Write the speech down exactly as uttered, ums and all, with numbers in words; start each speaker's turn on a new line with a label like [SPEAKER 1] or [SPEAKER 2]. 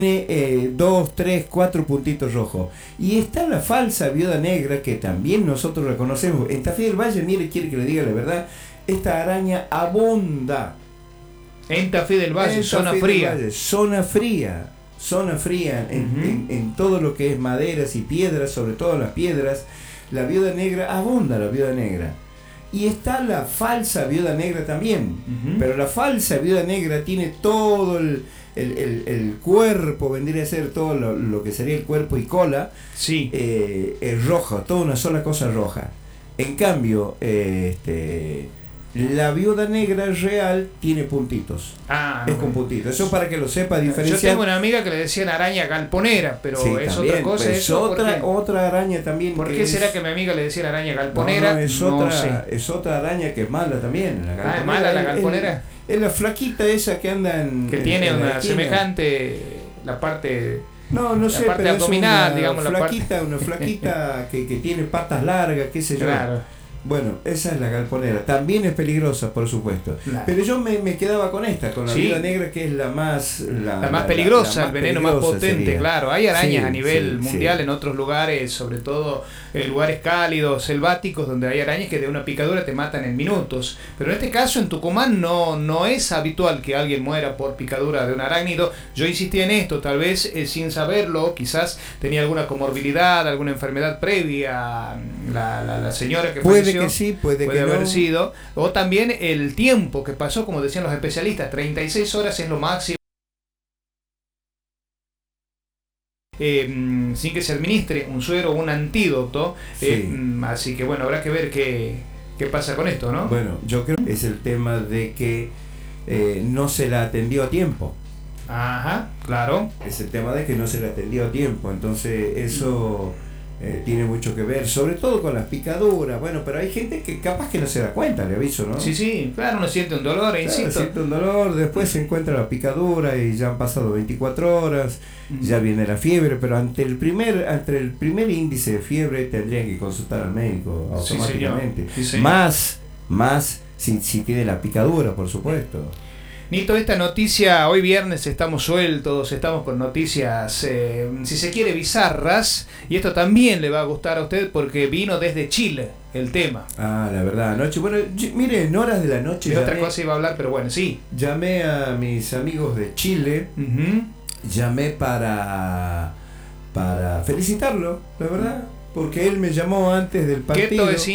[SPEAKER 1] tiene eh, dos, tres, cuatro puntitos rojos. Y está la falsa viuda negra, que también nosotros reconocemos. En Tafí del Valle, mire, quiere que le diga la verdad, esta araña abunda.
[SPEAKER 2] En Tafí del Valle,
[SPEAKER 1] en
[SPEAKER 2] zona
[SPEAKER 1] Tafí
[SPEAKER 2] fría.
[SPEAKER 1] del Valle, zona fría. Zona fría, en,
[SPEAKER 2] Uh-huh.
[SPEAKER 1] en, en todo lo que es maderas y piedras, sobre todo las piedras, la viuda negra, abunda la viuda negra. Y está la falsa viuda negra también,
[SPEAKER 2] Uh-huh.
[SPEAKER 1] pero la falsa viuda negra tiene todo el, el, el, el cuerpo, vendría a ser todo lo, lo que sería el cuerpo y cola,
[SPEAKER 2] Sí.
[SPEAKER 1] eh, es rojo, toda una sola cosa roja. En cambio, eh, este, la viuda negra real tiene puntitos.
[SPEAKER 2] Ah,
[SPEAKER 1] Es
[SPEAKER 2] bueno.
[SPEAKER 1] con puntitos. Eso para que lo sepa
[SPEAKER 2] Yo
[SPEAKER 1] diferenciar.
[SPEAKER 2] tengo una amiga que le decían araña galponera, pero
[SPEAKER 1] Sí,
[SPEAKER 2] es
[SPEAKER 1] también,
[SPEAKER 2] otra cosa
[SPEAKER 1] pues
[SPEAKER 2] eso.
[SPEAKER 1] otra,
[SPEAKER 2] ¿Por qué,
[SPEAKER 1] otra araña también.
[SPEAKER 2] ¿Por
[SPEAKER 1] que
[SPEAKER 2] qué
[SPEAKER 1] es,
[SPEAKER 2] será que a mi amiga le decían araña
[SPEAKER 1] no,
[SPEAKER 2] galponera?
[SPEAKER 1] no, es,
[SPEAKER 2] No
[SPEAKER 1] otra,
[SPEAKER 2] sé.
[SPEAKER 1] es otra araña que es mala también. La
[SPEAKER 2] Ah, ¿es mala la galponera?
[SPEAKER 1] Es, es la flaquita esa que anda en.
[SPEAKER 2] Que
[SPEAKER 1] en,
[SPEAKER 2] tiene
[SPEAKER 1] en la
[SPEAKER 2] una
[SPEAKER 1] esquina.
[SPEAKER 2] semejante, la parte...
[SPEAKER 1] No, no
[SPEAKER 2] la
[SPEAKER 1] sé,
[SPEAKER 2] parte
[SPEAKER 1] pero
[SPEAKER 2] abdominal,
[SPEAKER 1] es una
[SPEAKER 2] digamos, la
[SPEAKER 1] flaquita,
[SPEAKER 2] parte-
[SPEAKER 1] una flaquita que, que tiene patas largas, qué sé yo.
[SPEAKER 2] Claro.
[SPEAKER 1] Bueno, esa es la galponera. También es peligrosa, por supuesto.
[SPEAKER 2] Claro.
[SPEAKER 1] Pero yo me, me quedaba con esta, con la
[SPEAKER 2] Sí.
[SPEAKER 1] viuda negra, que es la más... La,
[SPEAKER 2] La más peligrosa,
[SPEAKER 1] la
[SPEAKER 2] el veneno más
[SPEAKER 1] peligrosa
[SPEAKER 2] potente,
[SPEAKER 1] sería.
[SPEAKER 2] claro. Hay arañas
[SPEAKER 1] Sí,
[SPEAKER 2] a nivel
[SPEAKER 1] sí,
[SPEAKER 2] mundial
[SPEAKER 1] sí.
[SPEAKER 2] en otros lugares, sobre todo en lugares cálidos, selváticos, donde hay arañas que de una picadura te matan en minutos. Pero en este caso, en Tucumán, no, no es habitual que alguien muera por picadura de un arácnido. Yo insistí en esto, tal vez eh, sin saberlo, quizás tenía alguna comorbilidad, alguna enfermedad previa, la, la, la señora que
[SPEAKER 1] Puede
[SPEAKER 2] falleció.
[SPEAKER 1] que sí, puede,
[SPEAKER 2] Puede
[SPEAKER 1] que
[SPEAKER 2] haber
[SPEAKER 1] no.
[SPEAKER 2] sido. O también el tiempo que pasó, como decían los especialistas, treinta y seis horas es lo máximo. Eh, mm, sin que se administre un suero o un antídoto.
[SPEAKER 1] Sí.
[SPEAKER 2] Eh, mm, así que bueno, habrá que ver qué, qué pasa con esto, ¿no?
[SPEAKER 1] Bueno, yo creo que es el tema de que eh, no se la atendió a tiempo.
[SPEAKER 2] Ajá, claro.
[SPEAKER 1] Es el tema de que no se la atendió a tiempo. Entonces eso eh, tiene mucho que ver, sobre todo con las picaduras. Bueno, pero hay gente que capaz que no se da cuenta, le aviso, ¿no?
[SPEAKER 2] Sí, sí, claro, uno siente un dolor, e
[SPEAKER 1] Claro,
[SPEAKER 2] insisto.
[SPEAKER 1] siente un dolor, después se encuentra la picadura y ya han pasado veinticuatro horas,
[SPEAKER 2] Mm.
[SPEAKER 1] ya viene la fiebre, pero ante el primer ante el primer índice de fiebre tendrían que consultar al médico
[SPEAKER 2] Sí,
[SPEAKER 1] automáticamente.
[SPEAKER 2] señor. Sí, señor.
[SPEAKER 1] Más, más si, si tiene la picadura, por supuesto.
[SPEAKER 2] Nito, esta noticia, hoy viernes estamos sueltos, estamos con noticias, eh, si se quiere, bizarras, y esto también le va a gustar a usted porque vino desde Chile el tema.
[SPEAKER 1] Ah, la verdad, anoche, bueno, yo- mire, en horas de la noche
[SPEAKER 2] De otra
[SPEAKER 1] llamé,
[SPEAKER 2] cosa iba a hablar, pero bueno, sí.
[SPEAKER 1] llamé a mis amigos de Chile,
[SPEAKER 2] Ujú.
[SPEAKER 1] llamé para, para felicitarlo, la verdad, porque él me llamó antes del
[SPEAKER 2] ¿Qué
[SPEAKER 1] partido.
[SPEAKER 2] to-